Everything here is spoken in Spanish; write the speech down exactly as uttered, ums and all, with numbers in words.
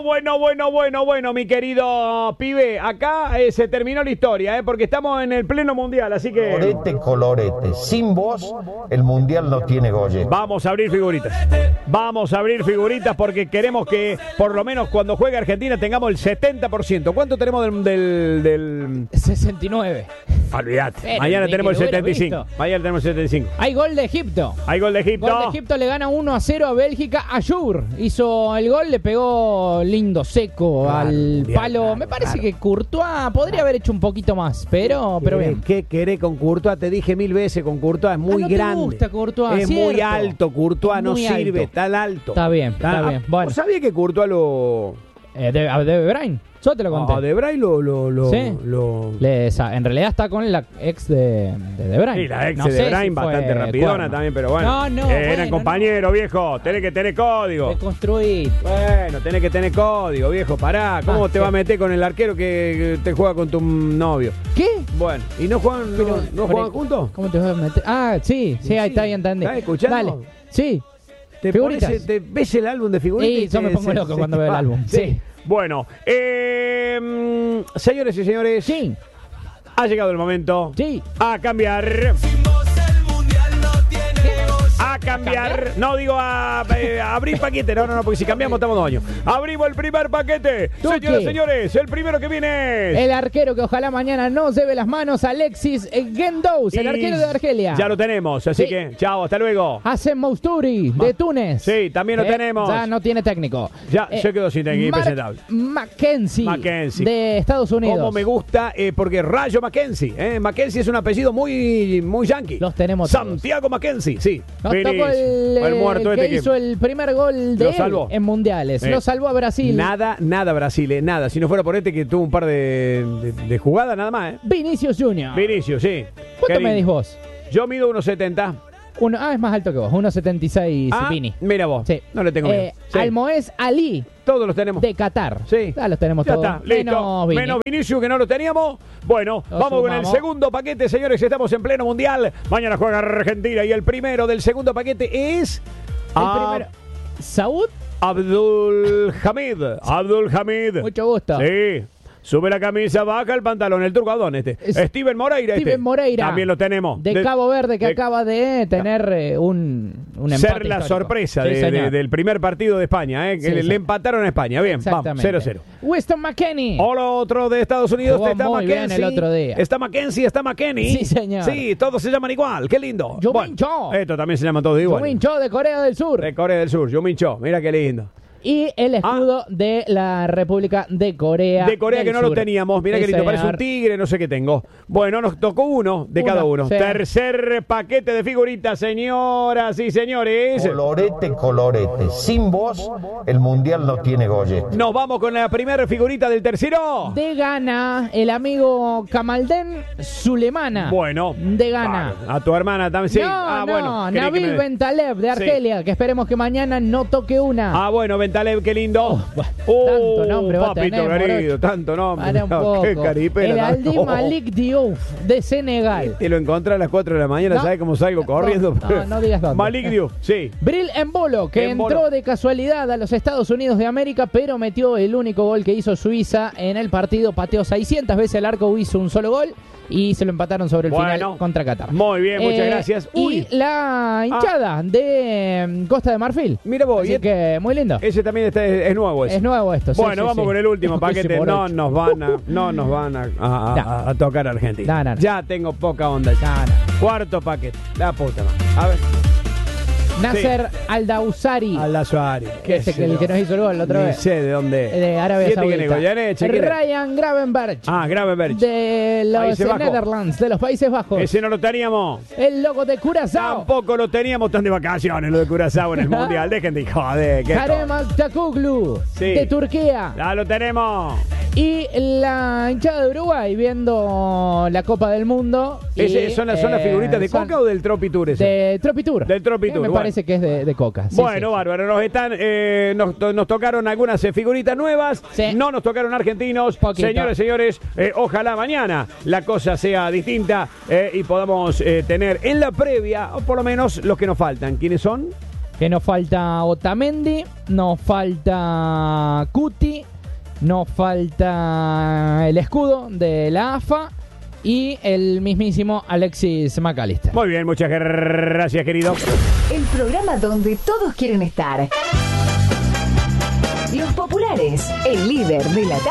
Bueno, bueno, bueno, bueno, bueno, mi querido pibe. Acá eh, se terminó la historia, eh, porque estamos en el pleno mundial, así que... Colorete, colorete. Sin vos, el mundial no tiene golle. Vamos a abrir figuritas. Vamos a abrir figuritas porque queremos que, por lo menos cuando juegue Argentina, tengamos el setenta por ciento. ¿Cuánto tenemos del...? del, del... sesenta y nueve. Olvídate. Pero, Mañana ni tenemos que el lo hubiera setenta y cinco. visto. Mañana tenemos el setenta y cinco. Hay gol de Egipto. Hay gol de Egipto. Gol de Egipto le gana uno a cero a Bélgica. Ayur hizo el gol, le pegó lindo, seco Claro, al bien, palo. claro, Me parece claro. que Courtois podría haber hecho un poquito más, pero, pero ¿Qué- bien. ¿Qué querés con Courtois? Te dije mil veces, con Courtois es muy Ah, no te grande. gusta Courtois, es muy cierto. alto, Courtois Es no muy sirve, alto. tan alto. Está bien, está Ah, bien. Bueno. ¿Vos sabías que Courtois lo... Eh, de, a De Bruyne, yo te lo conté. A De Bruyne lo... lo, lo, Sí. lo- Le- esa- en realidad está con la ex de De, de Bruyne. Sí, la ex No de sé Bruyne, si fue bastante rapidona cuerno. también, pero bueno. No, no, Eh, Eran bueno, compañeros, viejo. Tenés que tener código. Deconstruir. Bueno, tenés que tener código, viejo. Pará. ¿Cómo Ah, te sí. va a meter con el arquero que, que te juega con tu novio? ¿Qué? Bueno, ¿y no juegan, no, Pero, no por juegan ahí- juntos? ¿Cómo te vas a meter? Ah, sí, sí, ahí está bien, entendí. ¿Estás escuchando? Dale, sí. ¿Te, Figuritas. pones, te ves el álbum de figuritas? Sí, y yo te- me pongo se- loco se- cuando veo el ah, álbum, sí. Bueno, eh, mm, señores y señores, Sí, ha llegado el momento sí. a cambiar. A cambiar, no digo a, eh, a abrir paquete, no, no, no, porque si cambiamos estamos dos años. Abrimos el primer paquete. Tuki. Señoras y señores, el primero que viene es... El arquero que ojalá mañana no lleve las manos, Alexis Gendous, el Y arquero de Argelia. Ya lo tenemos, así Sí. que chao, hasta luego. Hassan Mousturi, de Túnez. Sí, también lo Eh, tenemos. Ya no tiene técnico. Ya, se quedó sin técnico, Mark impresentable. Mackenzie, Mackenzie. de Estados Unidos. Como me gusta, eh, porque Rayo Mackenzie, eh, Mackenzie es un apellido muy, muy yankee. Los tenemos todos. Santiago Mackenzie, sí. Nos Vinís. tocó el, El muerto el que este que- hizo el primer gol de Lo él salvó. en mundiales. Eh. Lo salvó a Brasil. Nada, nada Brasil, eh, nada. Si no fuera por este que tuvo un par de, de, de jugadas, nada más, ¿eh? Vinicius Junior. Vinicio, sí. ¿Cuánto Qué me lindo. dis vos? Yo mido uno setenta. Uno, ah, es más alto que vos. uno setenta y seis Ah, Vini. mira vos. Sí. No le tengo miedo. Eh, Sí. Almoez Ali, Todos los tenemos. de Qatar. Sí. Ya los tenemos Ya todos. está, listo. Menos Vini. Menos Vinicius, que no lo teníamos. Bueno, Lo vamos con el sumamos. segundo paquete, señores. Estamos en pleno mundial. Mañana juega Argentina y el primero del segundo paquete es... El Ab- primero. Saúd, Abdul Hamid. Abdul Hamid. mucho gusto. Sí. Sube la camisa, baja el pantalón. El turco Adón este. Es- Steven Moreira este. Steven Moreira. También lo tenemos. De, Cabo Verde, que de- acaba de tener eh, un, un empate ser la histórico. sorpresa Sí, de- de- señor. del primer partido de España, ¿eh? que Sí, le, sí. le empataron a España. Bien, vamos, Exactamente. cero cero. Winston McKennie. Hola, otro de Estados Unidos. Jugó Está muy bien Mackenzie. el otro día. Está Mackenzie, está McKennie. Sí, señor. Sí, todos se llaman igual. Qué lindo. Yumin Cho. Esto también se llama todo igual. Yumin Cho de Corea del Sur. De Corea del Sur. Yumin Cho. Mira qué lindo. Y el escudo de la República de Corea. Ah. De Corea del que no lo Sur. teníamos. Mira Sí, qué lindo. Parece un señor. tigre, no sé qué tengo. Bueno, nos tocó uno de Uno, cada uno. sí. Tercer paquete de figuritas, señoras y señores. Colorete, colorete. Sin vos, el mundial no tiene golle. Nos vamos con la primera figurita del tercero. De Ghana, el amigo Kamaldén Sulemana. Bueno. De Ghana. A tu hermana también. Sí. No, ah, no, bueno. Quería que Nabil me- Bentaleb de Argelia, que esperemos que mañana no toque una. Ah, bueno, Bentaleb, qué lindo. Oh, bueno, Oh, tanto nombre va a papito tener, querido, morocho. tanto nombre. Para un poco. Qué caripela. El ¿no? Aldi Malik Diouf de Senegal. Te lo encontré a las cuatro de la mañana, No. ¿sabes cómo salgo No, corriendo? no, no digas dónde. Malik Diouf, sí. Bril Embolo, que Embolo. entró de casualidad a los Estados Unidos de América, pero metió el único gol que hizo Suiza en el partido. Pateó seiscientas veces el arco, hizo un solo gol y se lo empataron sobre el Bueno, final contra Qatar. muy bien, muchas Eh, gracias. Uy. Y la hinchada de mm, Costa de Marfil. Mira vos, Así y que muy lindo. ese también está, es, es nuevo ese. Es nuevo esto. sí, Bueno, sí, vamos sí. con el último paquete. Muchísimo No morocho. nos van a, no nos van a, a- a- No. a tocar Argentina. No, no, no. Ya tengo poca onda. ya. No, no. Cuarto paquete. La puta madre. A ver. Nasser Al-Dawsari, Al Suárez. que es el que nos hizo el gol la otra Ni vez. sé de dónde. De Arabia Siete que Saudita. Goyeneche, ¿quién es? Ryan Gravenberch. Ah, Gravenberch. De los Países Bajos. Netherlands, de los Países Bajos. Ese no lo teníamos. El logo de Curazao. Tampoco lo teníamos tan de vacaciones, lo de Curazao en el Mundial. Dejen de joder. que Harem Aktakoglu, Sí. de Turquía. Ya lo tenemos. Y la hinchada de Uruguay viendo la Copa del Mundo. ¿Ese Y, son, las, son las eh, figuritas de son Coca o del Tropitur ese? De Tropitur. Del Tropitur, Eh, me bueno. parece que es de, de Coca. Sí, Bueno, sí. bárbaro, nos están, eh, nos, to- nos tocaron algunas eh, figuritas nuevas, Sí. no nos tocaron argentinos. Poquito. Señores, señores, eh, ojalá mañana la cosa sea distinta eh, y podamos eh, tener en la previa, o por lo menos los que nos faltan. ¿Quiénes son? Que nos falta Otamendi, nos falta Cuti, nos falta el escudo de la A F A y el mismísimo Alexis McAllister. Muy bien, muchas gracias, querido. El programa donde todos quieren estar. Los populares, el líder de la tarde.